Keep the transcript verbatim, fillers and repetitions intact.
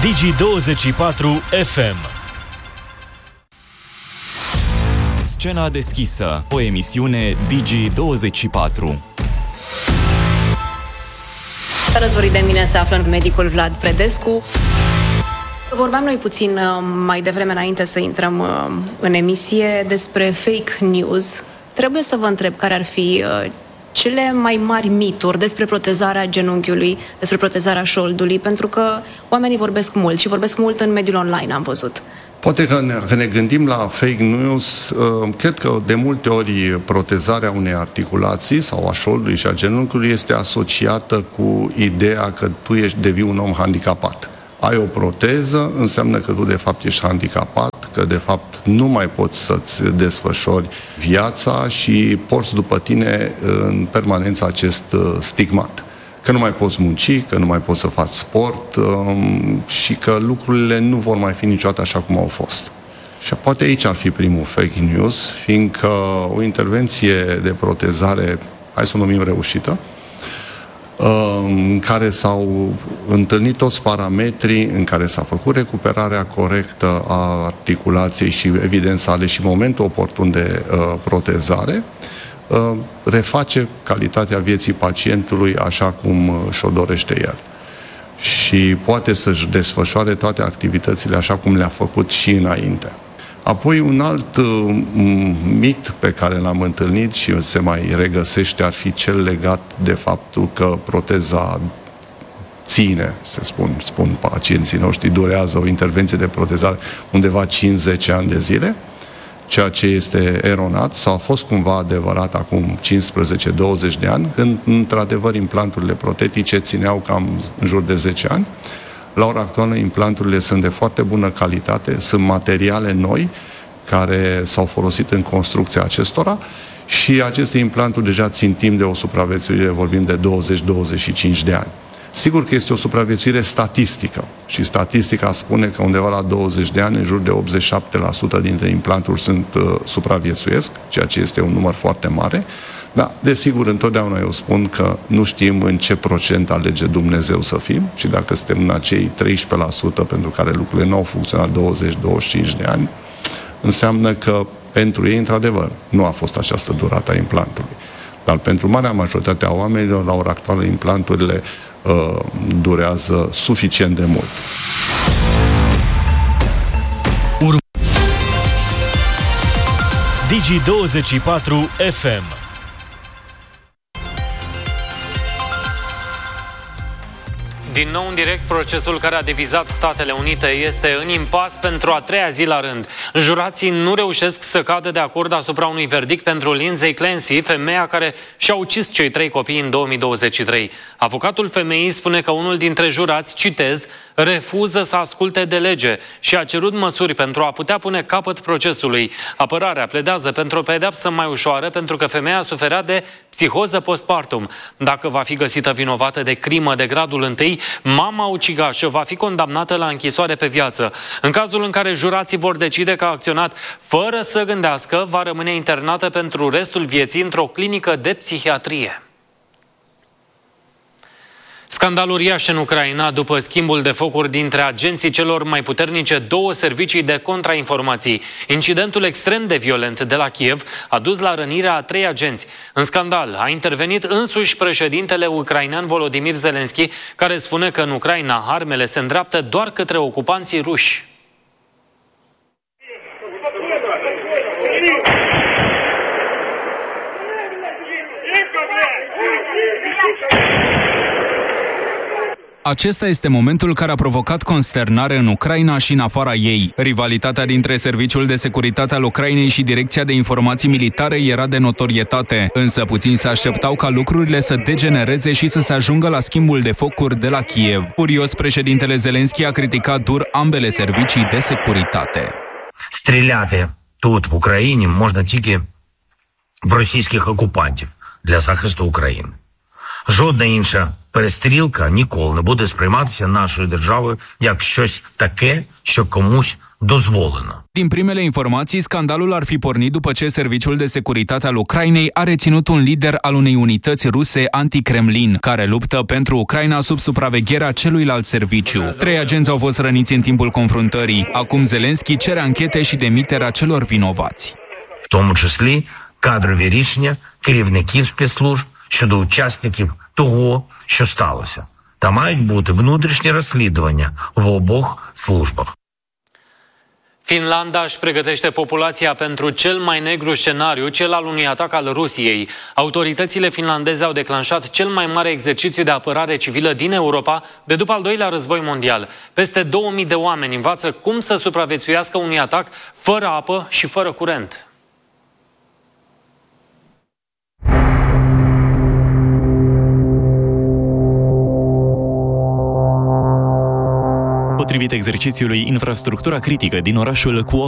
Digi douăzeci și patru F M. Scena deschisă, o emisiune Digi douăzeci și patru. Alături de mine se află medicul Vlad Predescu. Vorbeam noi puțin mai devreme, înainte să intrăm în emisie, despre fake news. Trebuie să vă întreb care ar fi cele mai mari mituri despre protezarea genunchiului, despre protezarea șoldului, pentru că oamenii vorbesc mult și vorbesc mult în mediul online, am văzut. Poate că ne, că ne gândim la fake news, cred că de multe ori protezarea unei articulații sau a șoldului și a genunchiului este asociată cu ideea că tu ești, devii un om handicapat. Ai o proteză, înseamnă că tu de fapt ești handicapat, că de fapt nu mai poți să-ți desfășori viața și porți după tine în permanență acest stigmat. Că nu mai poți munci, că nu mai poți să faci sport um, și că lucrurile nu vor mai fi niciodată așa cum au fost. Și poate aici ar fi primul fake news, fiindcă o intervenție de protezare, hai să o numim reușită, în care s-au întâlnit toți parametrii, în care s-a făcut recuperarea corectă a articulației și evident s-a ales și momentul oportun de uh, protezare, uh, reface calitatea vieții pacientului așa cum și-o dorește el. Și poate să-și desfășoare toate activitățile așa cum le-a făcut și înainte. Apoi un alt uh, mit pe care l-am întâlnit și se mai regăsește ar fi cel legat de faptul că proteza ține, se spun, spun pacienții noștri, durează o intervenție de protezare undeva cinci zece ani de zile, ceea ce este eronat sau a fost cumva adevărat acum cincisprezece douăzeci de ani, când într-adevăr implanturile protetice țineau cam în jur de zece ani. La ora actuală, implanturile sunt de foarte bună calitate, sunt materiale noi care s-au folosit în construcția acestora și aceste implanturi deja țin timp de o supraviețuire, vorbim de douăzeci douăzeci și cinci de ani. Sigur că este o supraviețuire statistică și statistica spune că undeva la douăzeci de ani, în jur de optzeci și șapte la sută dintre implanturi sunt uh, supraviețuiesc, ceea ce este un număr foarte mare. Da, desigur, întotdeauna eu spun că nu știm în ce procent alege Dumnezeu să fim și dacă suntem în acei treisprezece la sută pentru care lucrurile nu au funcționat douăzeci douăzeci și cinci de ani, înseamnă că pentru ei, într-adevăr, nu a fost această durată a implantului. Dar pentru marea majoritate a oamenilor, la ora actuală, implanturile uh, durează suficient de mult. Digi douăzeci și patru F M. Din nou în direct, procesul care a divizat Statele Unite este în impas pentru a treia zi la rând. Jurații nu reușesc să cadă de acord asupra unui verdict pentru Lindsay Clancy, femeia care și-a ucis cei trei copii în două mii douăzeci și trei. Avocatul femeii spune că unul dintre jurați, citez, refuză să asculte de lege și a cerut măsuri pentru a putea pune capăt procesului. Apărarea pledează pentru o pedeapsă mai ușoară pentru că femeia suferea de psihoză postpartum. Dacă va fi găsită vinovată de crimă de gradul întâi, mama ucigașă va fi condamnată la închisoare pe viață. În cazul în care jurații vor decide că a acționat fără să gândească, va rămâne internată pentru restul vieții într-o clinică de psihiatrie. Scandal uriaș în Ucraina după schimbul de focuri dintre agenții celor mai puternice două servicii de contrainformații. Incidentul extrem de violent de la Kiev a dus la rănirea a trei agenți. În scandal a intervenit însuși președintele ucrainean Volodymyr Zelensky, care spune că în Ucraina armele se îndreaptă doar către ocupanții ruși. Acesta este momentul care a provocat consternare în Ucraina și în afara ei. Rivalitatea dintre Serviciul de Securitate al Ucrainei și Direcția de Informații Militare era de notorietate, însă puțini se așteptau ca lucrurile să degenereze și să se ajungă la schimbul de focuri de la Kiev. Furios, președintele Zelensky a criticat dur ambele servicii de securitate. Стріляти тут, в Україні, можна тільки в російських окупантів для захисту України. Жодна інша перестрілка ніколи не буде сприйматися нашою державою як щось таке, що комусь дозволено. Din primele informații, scandalul ar fi pornit după ce Serviciul de Securitate al Ucrainei a reținut un lider al unei unități ruse anti-Kremlin, care luptă pentru Ucraina sub supravegherea celuilalt serviciu. Trei agenți au fost răniți în timpul confruntării. Acum Zelenski cere anchete și demiterea celor vinovați. В тому числі кадрові рішення керівників спецслужб щодо учасників того, що сталося. Та мають бути внутрішні розслідування в обох службах. Finlanda își pregătește populația pentru cel mai negru scenariu, cel al unui atac al Rusiei. Autoritățile finlandeze au declanșat cel mai mare exercițiu de apărare civilă din Europa de după al doilea război mondial. Peste două mii de oameni învață cum să supraviețuiască unui atac fără apă și fără curent. Potrivit exercițiului, infrastructura critică din orașul cu